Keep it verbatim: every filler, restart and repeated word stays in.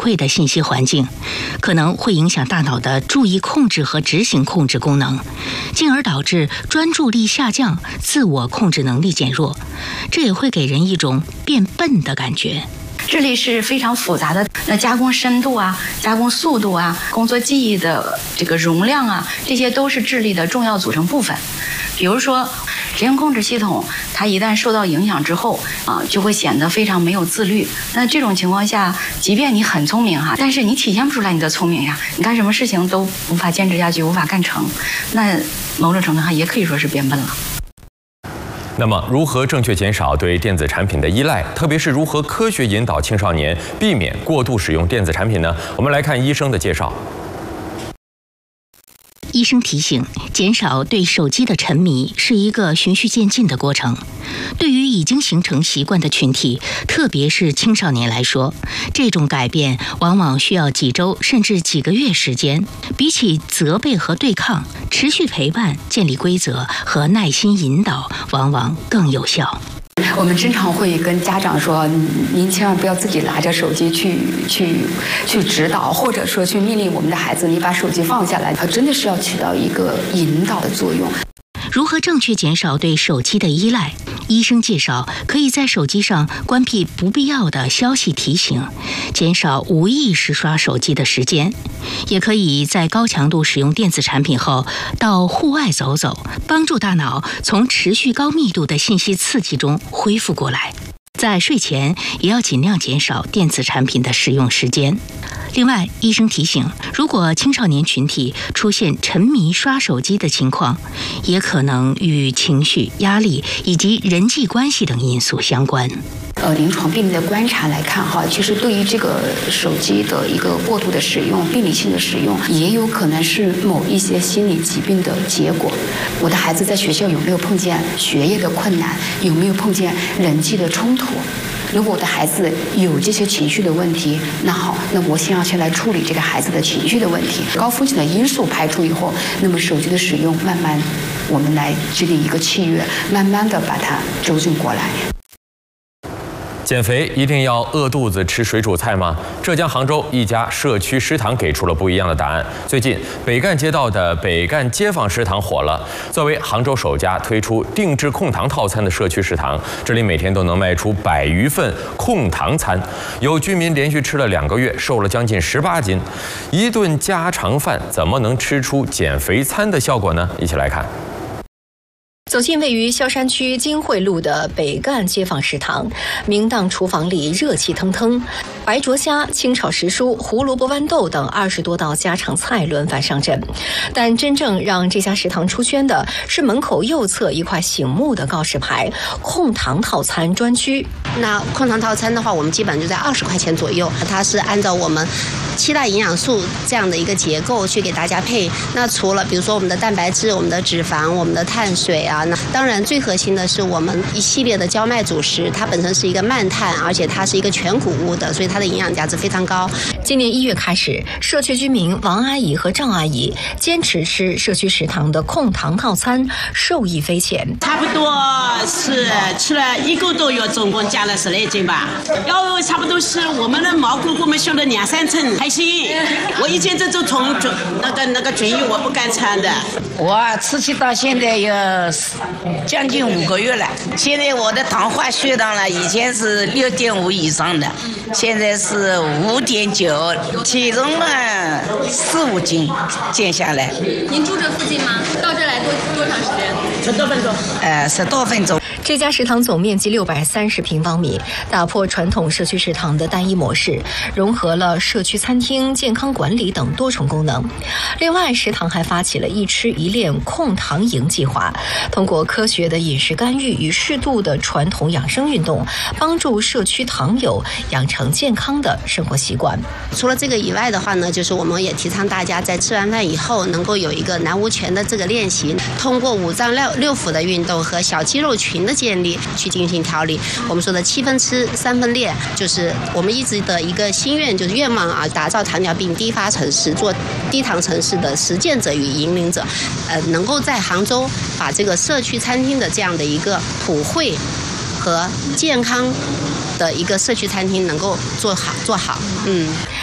馈的信息环境，可能会影响大脑的注意控制和执行控制功能，进而导致专注力下降、自我控制能力减弱。这也会给人一种变笨的感觉。 智力是非常复杂的，那加工深度啊、加工速度啊、工作记忆的这个容量啊，这些都是智力的重要组成部分。比如说，执行控制系统，它一旦受到影响之后啊，就会显得非常没有自律。那这种情况下，即便你很聪明哈，但是你体现不出来你的聪明呀，你干什么事情都无法坚持下去，无法干成，那某种程度上也可以说是变笨了。 那么，如何正确减少对电子产品的依赖，特别是如何科学引导青少年避免过度使用电子产品呢？我们来看医生的介绍。 医生提醒，减少对手机的沉迷是一个循序渐进的过程。对于已经形成习惯的群体，特别是青少年来说，这种改变往往需要几周甚至几个月时间。比起责备和对抗，持续陪伴、建立规则和耐心引导，往往更有效。 我们经常会跟家长说，您千万不要自己拿着手机去去去指导，或者说去命令我们的孩子，你把手机放下来，它真的是要起到一个引导的作用。 如何正确减少对手机的依赖？医生介绍，可以在手机上关闭不必要的消息提醒，减少无意识刷手机的时间。也可以在高强度使用电子产品后，到户外走走，帮助大脑从持续高密度的信息刺激中恢复过来。在睡前也要尽量减少电子产品的使用时间。另外，医生提醒，如果青少年群体出现沉迷刷手机的情况，也可能与情绪、压力以及人际关系等因素相关。 呃，临床病例的观察来看哈，其实对于这个手机的一个过度的使用、病理性的使用，也有可能是某一些心理疾病的结果。我的孩子在学校有没有碰见学业的困难？有没有碰见人际的冲突？如果我的孩子有这些情绪的问题，那好，那我先要先来处理这个孩子的情绪的问题。高风险的因素排除以后，那么手机的使用慢慢，我们来制定一个契约，慢慢的把它纠正过来。 减肥一定要饿肚子吃水煮菜吗？浙江杭州一家社区食堂给出了不一样的答案。最近，北干街道的北干街坊食堂火了。作为杭州首家推出定制控糖套餐的社区食堂，这里每天都能卖出百余份控糖餐。有居民连续吃了两个月，瘦了将近十八斤。一顿家常饭怎么能吃出减肥餐的效果呢？一起来看。 走进位于萧山区金汇路的北干街坊食堂，明档厨房里热气腾腾，白灼虾、清炒时蔬、胡萝卜豌豆等二十多道家常菜轮番上阵。但真正让这家食堂出圈的是门口右侧一块醒目的告示牌“控糖套餐专区”。 那控糖套餐的话，我们基本就在二十块钱左右，它是按照我们七大营养素这样的一个结构去给大家配。那除了比如说我们的蛋白质、我们的脂肪、我们的碳水啊，那当然最核心的是我们一系列的焦麦主食，它本身是一个慢碳，而且它是一个全谷物的，所以它的营养价值非常高。 今年一月开始，社区居民王阿姨和赵阿姨坚持吃社区食堂的控糖套餐，受益匪浅。 差不多是吃了一个多月，总共加了十来斤吧。要差不多是我们的毛骨我们修了两三层还行。我以前这种从那个那个菌鱼我不敢掺的。 我吃起到现在有将近五个月了，现在我的糖化血糖了，以前是六点五以上的，现在是五点九，体重嘛四五斤减下来。 您住这附近吗？到这来多多长时间？ 十多分钟。 呃，十多分钟。 这家食堂总面积六百三十平方米，打破传统社区食堂的单一模式，融合了社区餐厅、健康管理等多重功能。另外，食堂还发起了一吃一练控糖营计划，通过科学的饮食干预与适度的传统养生运动，帮助社区糖友养成健康的生活习惯。 除了这个以外的话呢，就是我们也提倡大家在吃完饭以后能够有一个南无拳的这个练习，通过五脏六六腑的运动和小肌肉群的建立去进行调理。我们说的七分吃三分练，就是我们一直的一个心愿，就是愿望啊，打造糖尿病低发城市，做低糖城市的实践者与引领者，呃，能够在杭州把这个社区餐厅的这样的一个普惠和健康的一个社区餐厅能够做好做好，嗯。